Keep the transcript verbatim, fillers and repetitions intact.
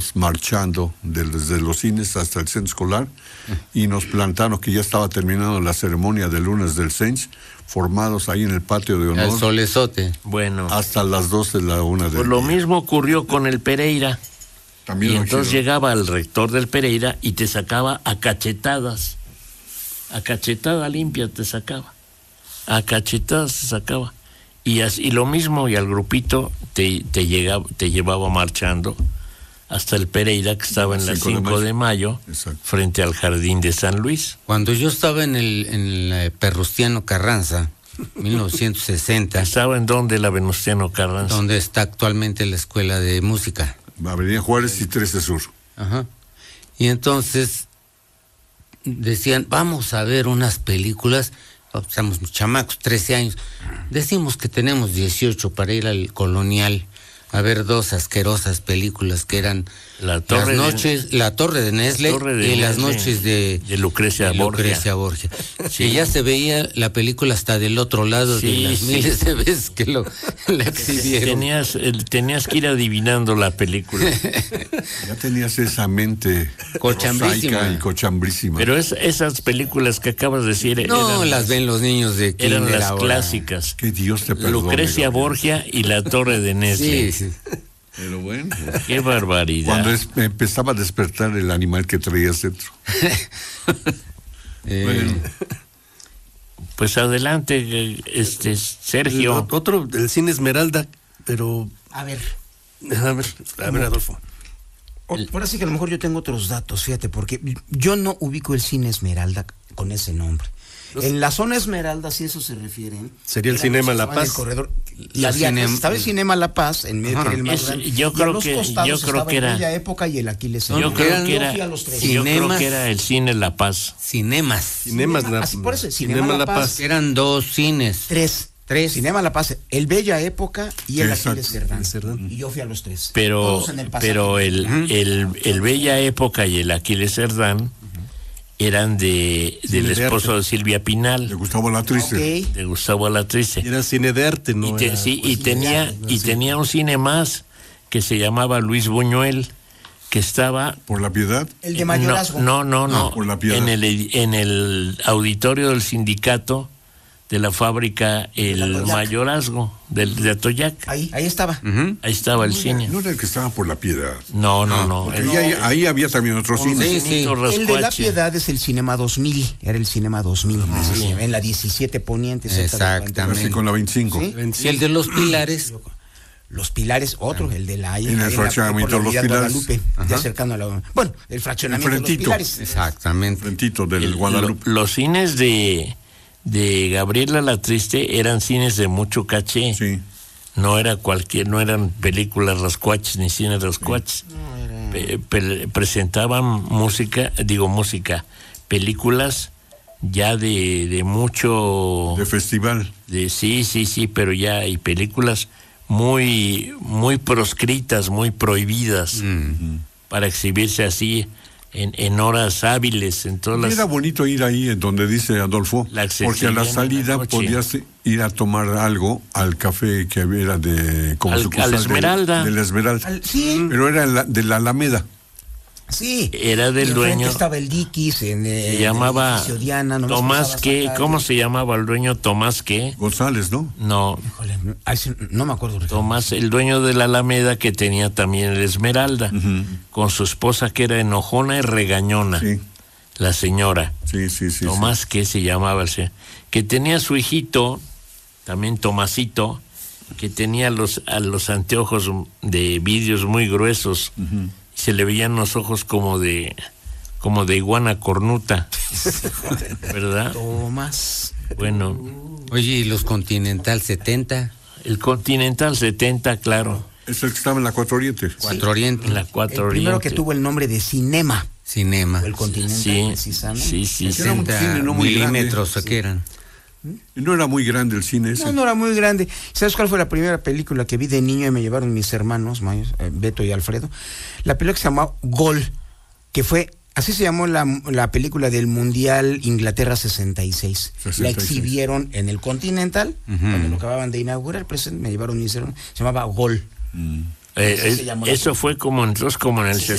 íbamos marchando desde los cines hasta el centro escolar y nos plantaron que ya estaba terminando la ceremonia del lunes del Cench, formados ahí en el patio de honor. El solezote. Bueno. Hasta las doce de la una del Pues lo mismo ocurrió con el Pereira. También y lo entonces hicieron. llegaba el rector del Pereira y te sacaba a cachetadas. A cachetada limpia te sacaba. A cachetadas te sacaba. Y así, y lo mismo, y al grupito te, te, llegaba, te llevaba marchando hasta el Pereira, que estaba en la cinco de mayo, frente al Jardín de San Luis. Cuando yo estaba en el, en el Perrustiano Carranza, mil novecientos sesenta. ¿Estaba en dónde la Venustiano Carranza? Donde está actualmente la Escuela de Música. Avenida Juárez y trece Sur. Ajá. Y entonces decían, vamos a ver unas películas. Estamos chamacos, trece años. Decimos que tenemos dieciocho para ir al Colonial a ver dos asquerosas películas que eran La Torre las noches, de, La Torre de Nesle Torre de y Nesle, Las noches de, de Lucrecia de Borgia. Lucrecia Borgia. Sí. Que ya se veía la película hasta del otro lado, Sí, de las sí. miles de veces que lo la exhibieron. Tenías, el- tenías que ir adivinando la película. Ya tenías esa mente Cochambrísima. prosaica y cochambrísima. Pero es, esas películas que acabas de decir No, eran, las ven los niños de eran kinder las ahora. clásicas. Que Dios te perdone. Lucrecia Gabriel. Borgia y La Torre de Nesle. Sí, sí. Pero bueno. Qué barbaridad. Cuando es- empezaba a despertar el animal que traías dentro. Eh, Bueno, Pues adelante, eh, este Sergio. El otro, el cine Esmeralda, pero... A ver, A ver, a ver, Adolfo. o- ahora sí que a lo mejor yo tengo otros datos, fíjate, porque yo no ubico el cine Esmeralda con ese nombre. En la zona Esmeralda, si eso se refieren. Sería el era Cinema los que La estaban en Paz. el corredor. Y La había, Cinem- estaba el Cinema La Paz, en medio, que era el más Es- grande, yo y creo a los que- costados yo creo estaba que el era- Bella Época y el Aquiles Yo Serrano. creo eran- que Yo era, fui a los tres. yo creo Cinemas. que era el cine La Paz. Cinemas. Cinemas Cinema- La, así por eso, Cinema Cinema La La Paz. Paz. Eran dos cines. Tres. Tres. Cinema La Paz, el Bella Época y el Exacto. Aquiles Serrano. Cerdán. Y yo fui a los tres. Pero, Todos en el pasaje. pero el, el, el Bella Época y el Aquiles Cerdán eran de Cine del de esposo arte. de Silvia le Pinal, gustaba la triste. Ok. de Gustavo Alatriste. Era cine de arte, Y, ¿no? te- Era, sí, pues, y tenía y tenía un cine más que se llamaba Luis Buñuel, que estaba Por la piedad. El de Mayorazgo. no no no, Ah, por la Piedad. en el edi- en el auditorio del sindicato de la fábrica El Atoyac. Mayorazgo del de Atoyac. Ahí, ahí estaba. Ujú. Ahí estaba el cine. No era el que estaba por la piedad. No, no, no. Porque el- ahí, ahí había también otro cine. Sí, Cinito El de la Rascuache. Piedad es el Cinema dos mil, era el Cinema dos mil, ese sí, en la diecisiete Poniente. cerca de Exactamente. Así con la veinticinco. Sí. Y el de los Pilares. Los Pilares, otro, el de la... ahí En el la- fraccionamiento por la de los Avenida Pilares. Guadalupe, ya cercano a la... Bueno, el fraccionamiento de los Enfrentito. Pilares. Exactamente. Frentito del el- Guadalupe. lo- los cines de de Gabriela Latriste eran cines de mucho caché. Sí. No era cualquier, no eran películas rascuaches ni cines rascuaches. Pe- pe- presentaban música, digo música, películas ya de, de mucho De festival. de sí, sí, sí, pero ya hay películas muy muy proscritas, muy prohibidas para exhibirse así en, en horas hábiles, en todas las Era bonito ir ahí en donde dice Adolfo, La porque a la exhibirían en la salida noche. podías ir a tomar algo al café que era de... como Al- sucursal al Esmeralda. Del, del Esmeralda. Al- sí. Pero era en la- de la Alameda. Sí. Era del Y enfrente dueño. estaba el Dikis, en eh, Se el llamaba edificio Diana, nomás Tomás cruzabas qué, acá, ¿cómo y- se llamaba el dueño? Tomás qué? González, ¿no? No, Híjole, ahí sí, no me acuerdo. Ricardo. Tomás, el dueño de la Alameda que tenía también el Esmeralda, con su esposa que era enojona y regañona, Sí, la señora. sí, sí, sí. Tomás qué se llamaba el señor, que tenía su hijito, también Tomasito, que tenía los, a los anteojos de vidrios muy gruesos, se le veían los ojos como de como de iguana cornuta, ¿verdad? Tomás. Bueno, Oye, ¿y los Continental setenta? el Continental setenta, claro, sí. Es el que estaba en la Cuatro Oriente. Cuatro Oriente. en la cuatro El primero Oriente. que tuvo el nombre de Cinema, Cinema. o el Continental, Sí, precisamente. sí, sí, sí. Era un sesenta cine no muy milímetros, grande. ¿qué eran? Y no era muy grande el cine ese. No, no era muy grande. ¿Sabes cuál fue la primera película que vi de niño y me llevaron mis hermanos, mayores, eh, Beto y Alfredo? La película que se llamó Gol, que fue, así se llamó la, la película del Mundial Inglaterra sesenta y seis. sesenta y La seis. exhibieron en el Continental, cuando lo acababan de inaugurar, pues, me llevaron mis hermanos, se llamaba Gol. Eh, Así se eh, llamó la eso fue como entonces como en el